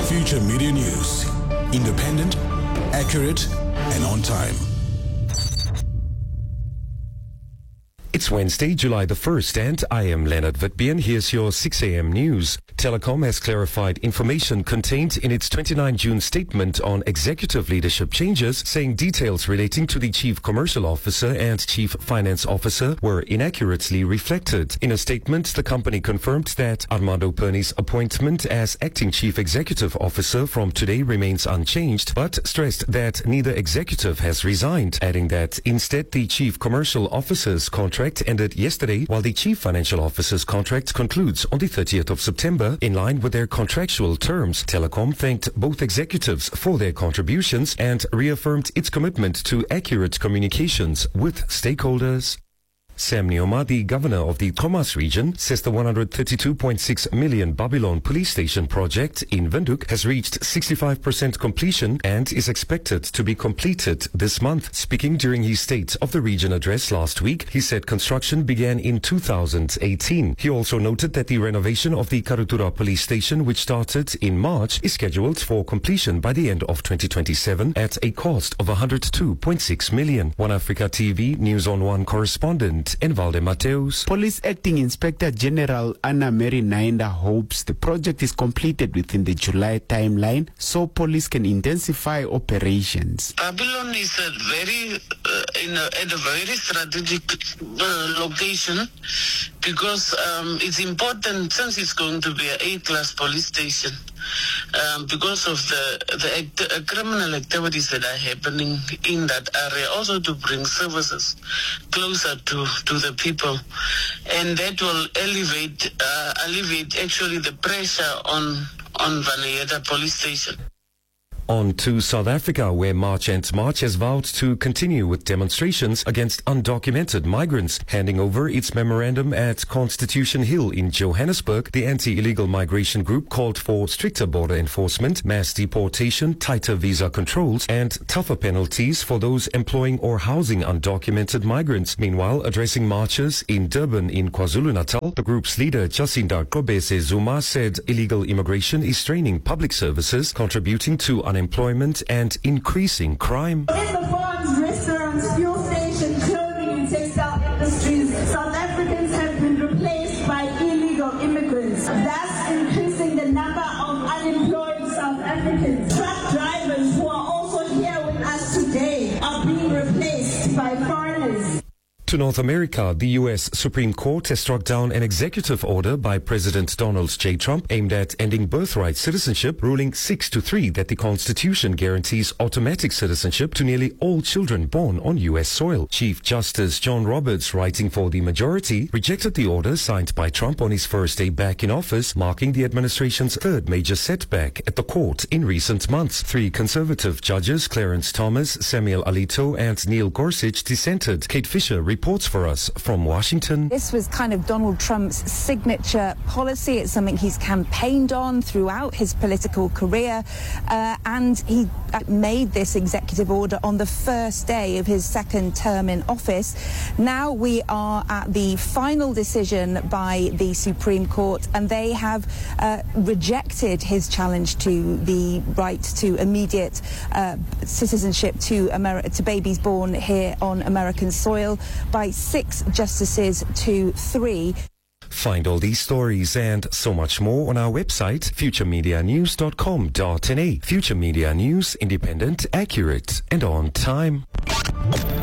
Future Media News. Independent, accurate, and on time. It's Wednesday, July the 1st, and I am Leonard Witbian. Here's your 6 a.m. news. Telecom has clarified information contained in its 29 June statement on executive leadership changes, saying details relating to the Chief Commercial Officer and Chief Finance Officer were inaccurately reflected. In a statement, the company confirmed that Armando Perni's appointment as Acting Chief Executive Officer from today remains unchanged, but stressed that neither executive has resigned, adding that instead the Chief Commercial Officer's contract ended yesterday, while the Chief Financial Officer's contract concludes on the 30th of September in line with their contractual terms. Telecom thanked both executives for their contributions and reaffirmed its commitment to accurate communications with stakeholders. Sam Nyoma, the governor of the Thomas region, says the 132.6 million Babylon police station project in Windhoek has reached 65% completion and is expected to be completed this month. Speaking during his State of the Region address last week, he said construction began in 2018. He also noted that the renovation of the Karutura police station, which started in March, is scheduled for completion by the end of 2027 at a cost of 102.6 million. One Africa TV News on One correspondent Envalde Mateus. Police Acting Inspector General Anna Mary Nainda hopes the project is completed within the July timeline so police can intensify operations. Babylon is at a very strategic location because it's important since it's going to be an A-class police station because of the criminal activities that are happening in that area, also to bring services closer to the people, and that will alleviate actually the pressure on Vanayeta police station. On to South Africa, where March and March has vowed to continue with demonstrations against undocumented migrants. Handing over its memorandum at Constitution Hill in Johannesburg, the anti-illegal migration group called for stricter border enforcement, mass deportation, tighter visa controls, and tougher penalties for those employing or housing undocumented migrants. Meanwhile, addressing marchers in Durban in KwaZulu-Natal, the group's leader, Jacinda Kobese Zuma, said illegal immigration is straining public services, contributing to unemployment and increasing crime. In the farms, restaurants, fuel stations, clothing and textile industries, South Africans have been replaced by illegal immigrants, thus increasing the number of unemployed South Africans. Truck drivers who are also here with us today are being replaced by foreigners. To North America, the U.S. Supreme Court has struck down an executive order by President Donald J. Trump aimed at ending birthright citizenship, ruling 6-3 that the Constitution guarantees automatic citizenship to nearly all children born on U.S. soil. Chief Justice John Roberts, writing for the majority, rejected the order signed by Trump on his first day back in office, marking the administration's third major setback at the court in recent months. Three conservative judges, Clarence Thomas, Samuel Alito, and Neil Gorsuch, dissented. Kate Fisher reports for us from Washington. This was kind of Donald Trump's signature policy. It's something he's campaigned on throughout his political career, and he made this executive order on the first day of his second term in office. Now we are at the final decision by the Supreme Court, and they have rejected his challenge to the right to immediate citizenship to babies born here on American soil by 6 justices to 3. Find all these stories and so much more on our website, futuremedianews.com.na. Future Media News, independent, accurate, and on time.